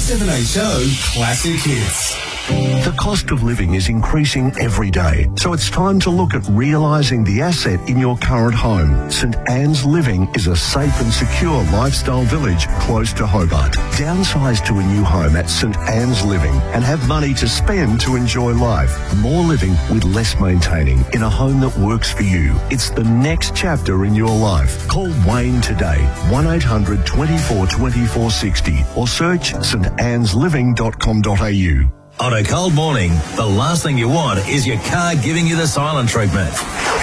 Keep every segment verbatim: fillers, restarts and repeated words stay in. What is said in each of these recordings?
seven H O Classic Hits. The cost of living is increasing every day, so it's time to look at realising the asset in your current home. St Anne's Living is a safe and secure lifestyle village close to Hobart. Downsize to a new home at St Anne's Living and have money to spend to enjoy life. More living with less maintaining in a home that works for you. It's the next chapter in your life. Call Wayne today, one eight hundred twenty-four twenty-four sixty or search st annes living dot com dot a u. On a cold morning, the last thing you want is your car giving you the silent treatment.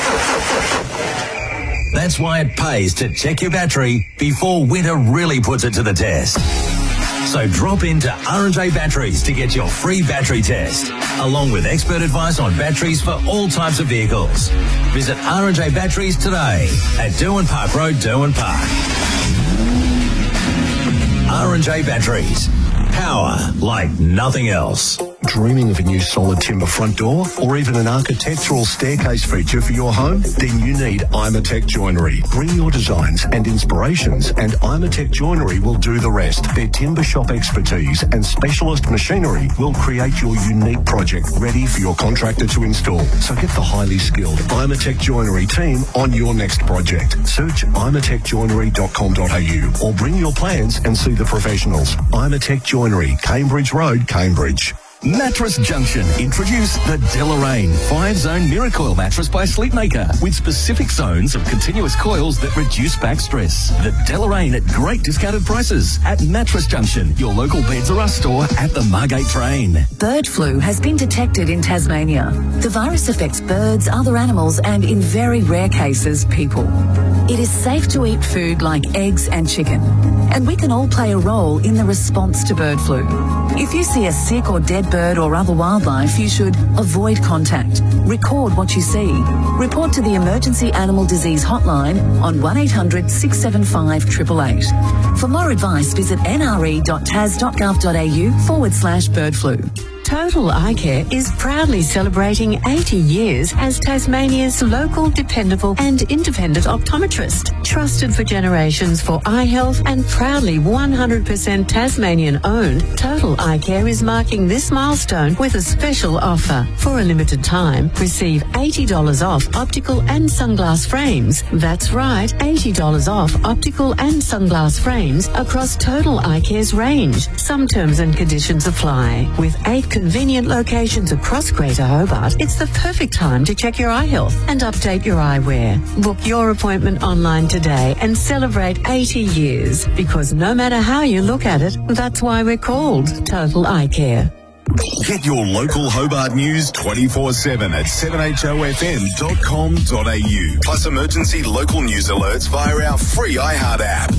That's why it pays to check your battery before winter really puts it to the test. So drop into R and J Batteries to get your free battery test, along with expert advice on batteries for all types of vehicles. Visit R and J Batteries today at Derwent Park Road, Derwent Park. R and J Batteries. Power like nothing else. Dreaming of a new solid timber front door or even an architectural staircase feature for your home? Then you need Imatec Joinery. Bring your designs and inspirations and Imatec Joinery will do the rest. Their timber shop expertise and specialist machinery will create your unique project ready for your contractor to install. So get the highly skilled Imatec Joinery team on your next project. Search imatec joinery dot com dot a u or bring your plans and see the professionals. Imatec Joinery, Cambridge Road, Cambridge. Mattress Junction introduce the Deloraine five-zone Miracoil mattress by Sleepmaker with specific zones of continuous coils that reduce back stress. The Deloraine at great discounted prices at Mattress Junction, your local Beds R Us store at the Margate train. Bird flu has been detected in Tasmania. The virus affects birds, other animals and, in very rare cases, people. It is safe to eat food like eggs and chicken, and we can all play a role in the response to bird flu. If you see a sick or dead bird or other wildlife, you should avoid contact. Record what you see. Report to the Emergency Animal Disease Hotline on one eight hundred six seven five eight eight eight. For more advice, visit nre.tas.gov.au forward slash bird flu. Total Eye Care is proudly celebrating eighty years as Tasmania's local, dependable and independent optometrist. Trusted for generations for eye health and proudly one hundred percent Tasmanian owned, Total Eye Care is marking this milestone with a special offer. For a limited time, receive eighty dollars off optical and sunglass frames. That's right, eighty dollars off optical and sunglass frames across Total Eye Care's range. Some terms and conditions apply. With eight convenient locations across Greater Hobart, it's the perfect time to check your eye health and update your eyewear. Book your appointment online today and celebrate eighty years, because no matter how you look at it, that's why we're called Total Eye Care. Get your local Hobart news twenty-four seven at seven h o f m dot com dot a u. Plus emergency local news alerts via our free iHeart app.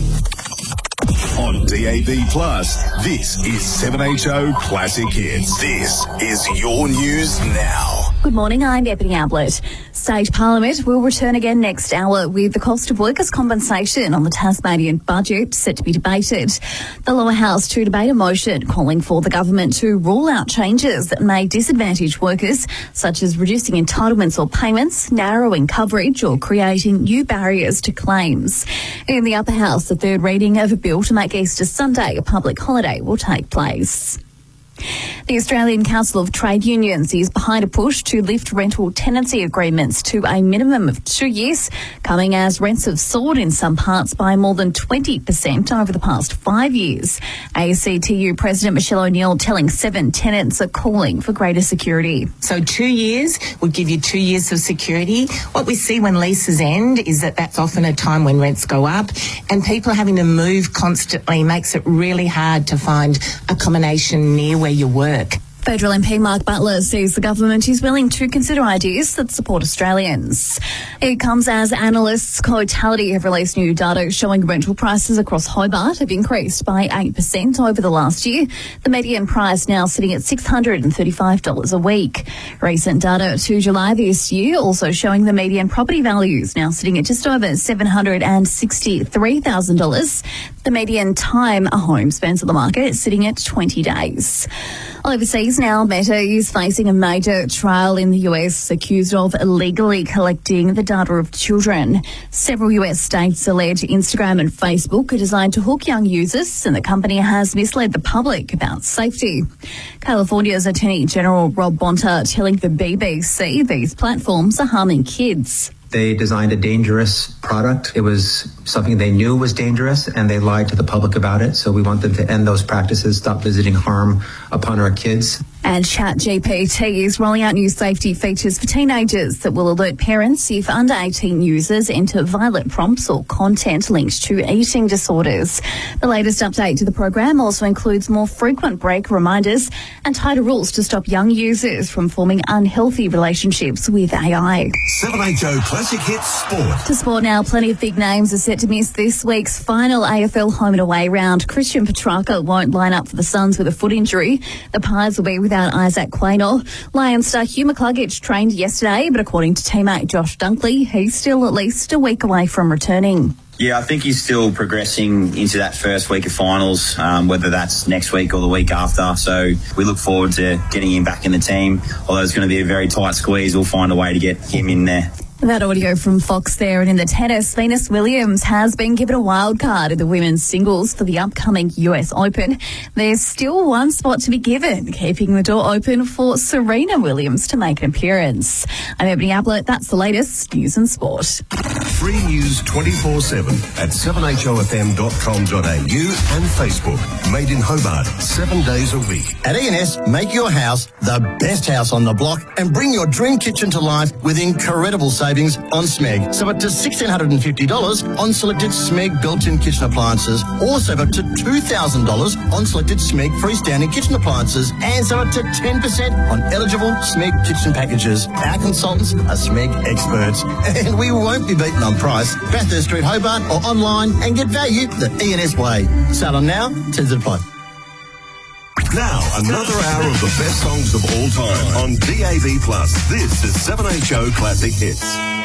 On D A B Plus, this is seven H O Classic Hits. This is your news now. Good morning, I'm Ebony Ablett. State Parliament will return again next hour with the cost of workers' compensation on the Tasmanian budget set to be debated. The lower house to debate a motion calling for the government to rule out changes that may disadvantage workers, such as reducing entitlements or payments, narrowing coverage or creating new barriers to claims. In the upper house, the third reading of a bill to make Easter Sunday a public holiday will take place. The Australian Council of Trade Unions is behind a push to lift rental tenancy agreements to a minimum of two years, coming as rents have soared in some parts by more than twenty percent over the past five years. A C T U President Michelle O'Neill telling Seven tenants are calling for greater security. So two years would give you two years of security. What we see when leases end is that that's often a time when rents go up, and people having to move constantly makes it really hard to find accommodation near where you work. Federal M P Mark Butler says the government is willing to consider ideas that support Australians. It comes as analysts Cotality have released new data showing rental prices across Hobart have increased by eight percent over the last year. The median price now sitting at six hundred thirty-five dollars a week. Recent data to July this year also showing the median property values now sitting at just over seven hundred sixty-three thousand dollars. The median time a home spends on the market is sitting at twenty days. Overseas now, Meta is facing a major trial in the U S accused of illegally collecting the data of children. Several U S states allege Instagram and Facebook are designed to hook young users, and the company has misled the public about safety. California's Attorney General Rob Bonta telling the B B C these platforms are harming kids. They designed a dangerous product. It was something they knew was dangerous, and they lied to the public about it. So we want them to end those practices, stop visiting harm upon our kids. And ChatGPT is rolling out new safety features for teenagers that will alert parents if under eighteen users enter violent prompts or content linked to eating disorders. The latest update to the program also includes more frequent break reminders and tighter rules to stop young users from forming unhealthy relationships with A I. seven H O Classic Hits Sport. To sport now, plenty of big names are set to miss this week's final A F L home and away round. Christian Petrarca won't line up for the Suns with a foot injury. The Pies will be without Isaac Quaynor. Lions star Hugh McCluggage trained yesterday, but according to teammate Josh Dunkley, he's still at least a week away from returning. Yeah, I think he's still progressing into that first week of finals, um, whether that's next week or the week after. So we look forward to getting him back in the team. Although it's going to be a very tight squeeze, we'll find a way to get him in there. That audio from Fox there. And in the tennis, Venus Williams has been given a wild card in the women's singles for the upcoming U S Open. There's still one spot to be given, keeping the door open for Serena Williams to make an appearance. I'm Ebony Ablett. That's the latest news and sport. Free news twenty-four seven at seven h o f m dot com dot a u and Facebook. Made in Hobart, seven days a week. At E and S, make your house the best house on the block and bring your dream kitchen to life with incredible savings on Smeg. So up to one thousand six hundred fifty dollars on selected Smeg built-in kitchen appliances, or save up to two thousand dollars on selected Smeg freestanding kitchen appliances, and save up to ten percent on eligible Smeg kitchen packages. Our consultants are Smeg experts, and we won't be beaten on price. Bathurst Street, Hobart, or online and get value the E and S way. Start on now, terms apply. Now, another hour of the best songs of all time on D A B plus. This is seven H O Classic Hits.